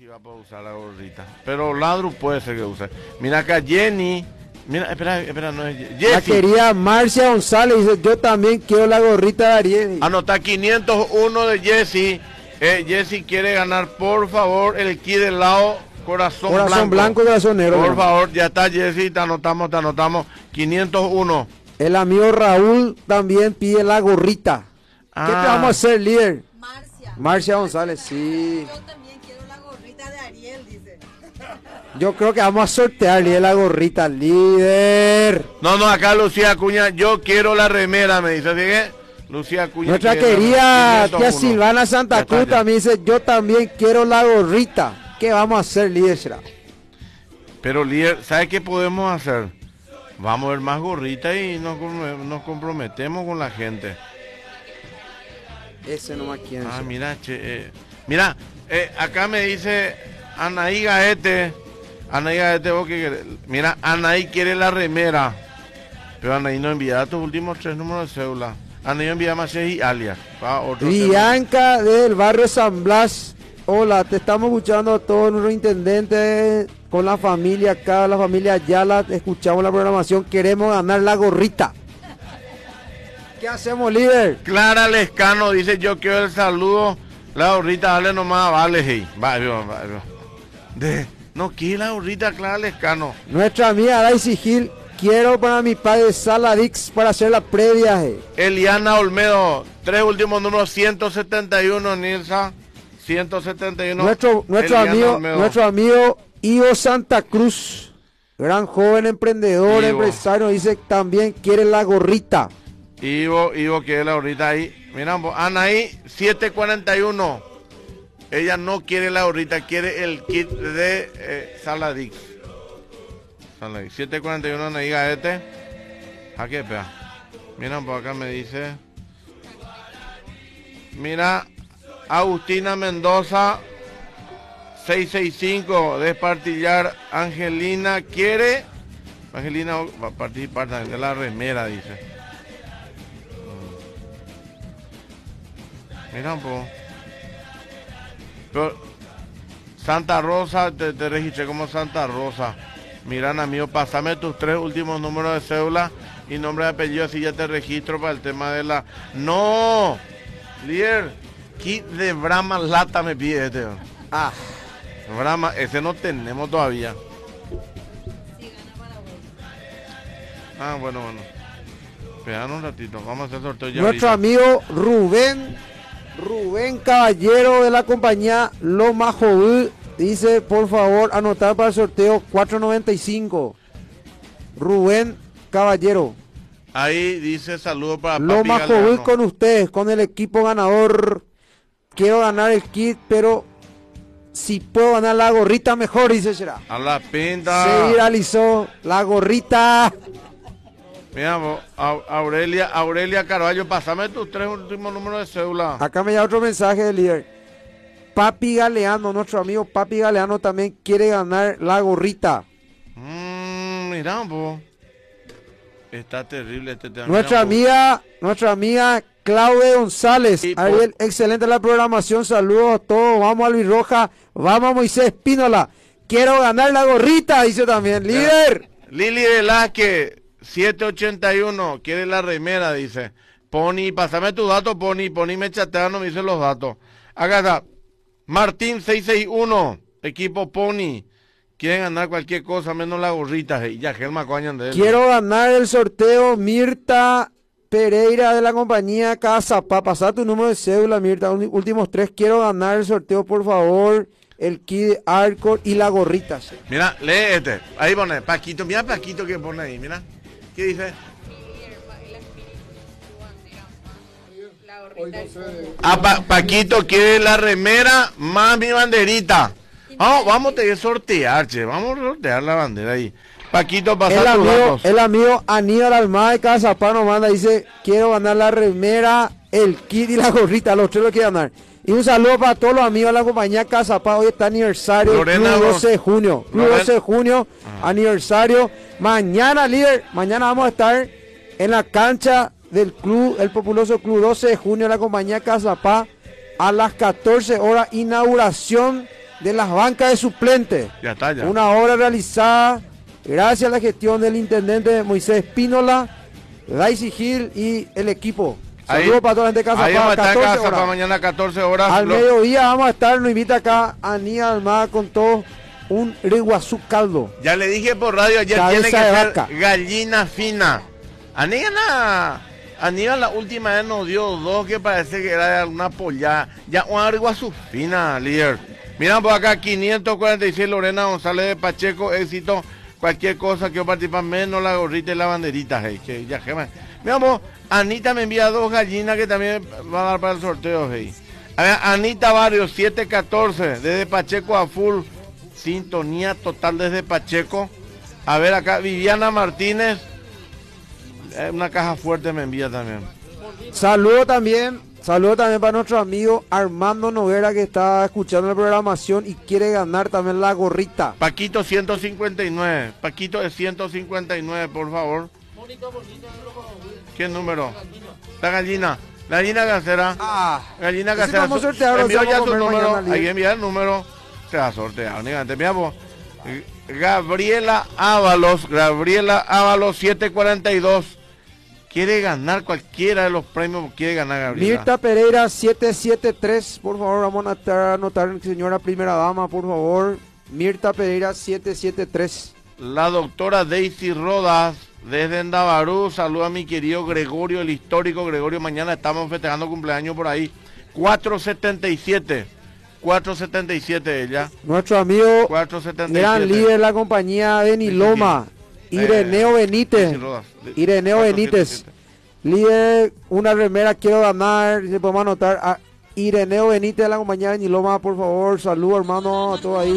si va a poder usar la gorrita. Pero Ladru puede ser que use. Mira acá Jenny. Mira, espera, no es Jessie. La querida Marcia González dice, yo también quiero la gorrita de Ariel. Anota 501 de Jessie. Jessie quiere ganar, por favor, el kit del lado corazón blanco, corazón negro. Por favor, ya está Jessie, te anotamos. 501. El amigo Raúl también pide la gorrita. ¿Qué te vamos a hacer, líder? Marcia González, sí. Yo también quiero la gorrita de Ariel, dice. Yo creo que vamos a sortear, líder, la gorrita, líder. No, acá Lucía Acuña, yo quiero la remera, me dice, ¿sí? Lucía Acuña. Nuestra querida tía Silvana Santa Cruz también dice, yo también quiero la gorrita. ¿Qué vamos a hacer, líder? Pero líder, ¿sabe qué podemos hacer? Vamos a ver más gorritas y nos comprometemos con la gente. Ese no me quiere. Mira, acá me dice Anaí Gaete, vos que querés. Mira, Anaí quiere la remera, pero Anaí no envía tus últimos 3 números de cédula. Anaí envía más y alias. Bianca del barrio San Blas. Hola, te estamos escuchando a todos nuestros intendentes, con la familia acá, la familia Ayala, escuchamos la programación, queremos ganar la gorrita. ¿Qué hacemos, líder? Clara Lescano dice, yo quiero el saludo, la gorrita, dale nomás, vale, hey. No quiere la gorrita, Clara Lescano. Nuestra amiga Daisy Gil, quiero para mi padre Saladix para hacer la previa. Eliana Olmedo, 3 últimos números, 171, Nilsa. 171. Nuestro amigo Ivo Santa Cruz, gran joven emprendedor, empresario, dice también quiere la gorrita. Ivo quiere la gorrita ahí. Mira, Anaí 741. Ella no quiere la gorrita, quiere el kit de Saladix. 741 Anaí Gaete. Aquí espera. Mira, por acá me dice. Mira. Agustina Mendoza 665 de Espartillar. Angelina quiere. Angelina va a participar también de la remera, dice. Mira un poco. Pero Santa Rosa, te registré como Santa Rosa. Mira, amigo, pásame tus 3 últimos números de cédula y nombre de apellido, así ya te registro para el tema de la. ¡No! Líder. Kit de Brahma lata me pide este. Brahma, ese no tenemos todavía. Bueno. Esperan un ratito, vamos a hacer sorteo ya. Nuestro amigo Rubén Caballero de la compañía Loma Joví dice, por favor, anotar para el sorteo 495. Rubén Caballero. Ahí dice saludo para Loma Joví con ustedes, con el equipo ganador. Quiero ganar el kit, pero si puedo ganar la gorrita mejor, dice será. A la pinta. Se viralizó la gorrita. Mira, Aurelia Carvalho, pásame tus 3 últimos números de cédula. Acá me llega otro mensaje del líder. Papi Galeano, nuestro amigo Papi Galeano también quiere ganar la gorrita. Mira, po. Está terrible este tema. Nuestra amiga Claudia González. Sí, Ariel, excelente la programación. Saludos a todos. Vamos Albirroja. Vamos Moisés Espínola. Quiero ganar la gorrita, dice también. Líder. Lili Velázquez, 781. Quiere la remera, dice. Pony, pásame tu dato, Pony. Pony me chatea, no me dice los datos. Acá está. Martín 661. Equipo Pony. Quieren ganar cualquier cosa menos la gorrita. Y ya Gelma Coañan de él. Quiero ganar el sorteo Mirta Pereira de la compañía Casapa. Pasá tu número de cédula, Mirta. Últimos 3. Quiero ganar el sorteo, por favor. El kit de Arcor y la gorrita. ¿Sí? Mira, lee este. Ahí pone Paquito. Mira Paquito que pone ahí. Mira. ¿Qué dice? Paquito quiere la remera más mi banderita. Vamos a tener que sortear, che. Vamos a sortear la bandera ahí. Paquito, pasa tus datos. El amigo Aníbal Almada de Casapá nos manda, dice, quiero ganar la remera, el kit y la gorrita, los 3 lo quiero ganar. Y un saludo para todos los amigos de la compañía Casapá, hoy está aniversario, Lorena, Club 12 de junio, Club 12 de junio, aniversario. Mañana, líder, mañana vamos a estar en la cancha del club, el populoso Club 12 de junio de la compañía Casapá, a las 14 horas, inauguración de las bancas de suplentes. Ya está, ya. Una obra realizada gracias a la gestión del intendente Moisés Espínola, Daisy Gil y el equipo. Saludos para toda la gente de Ahí vamos a estar en 14 casa para horas. mañana 14 horas. Al mediodía vamos a estar, nos invita acá Aníbal Almada con todo un reguazú caldo. Ya le dije por radio ayer, Cabeza tiene que de ser vaca. gallina fina. Aníbal la última vez nos dio dos que parece que era una polla. Ya un aguazú fina, líder. Miran por acá, 546 Lorena González de Pacheco, éxito. Cualquier cosa que yo participa, menos la gorrita y la banderita. Hey, que ya, miramos, Anita me envía dos gallinas que también va a dar para el sorteo. Hey. A ver, Anita Barrios, 714, desde Pacheco a full. Sintonía total desde Pacheco. A ver acá, Viviana Martínez. Una caja fuerte me envía también. Saludo también para nuestro amigo Armando Noguera que está escuchando la programación y quiere ganar también la gorrita. Paquito 159. Paquito es 159, por favor. ¿Qué número? La gallina. La gallina casera. Gallina casera. Vamos a sortear, envió ya vamos a su comer número. mañana, Hay que enviar el número. Se va a sortear. Únicamente, miramos. Gabriela Ábalos 742. Quiere ganar cualquiera de los premios. Quiere ganar Gabriela. Mirta Pereira 773, por favor, vamos a anotar, señora primera dama, por favor. Mirta Pereira 773. La doctora Daisy Rodas desde Ndavarú. Saluda a mi querido Gregorio, el histórico Gregorio. Mañana estamos festejando cumpleaños por ahí. 477 ella. Nuestro amigo 477. gran líder de la compañía Beniloma, Ireneo Benítez. Ireneo Benítez. Líder, una remera quiero ganar. Si podemos anotar a Ireneo Benítez de la compañía Beniloma, por favor. Saludos, hermano, a todos ahí.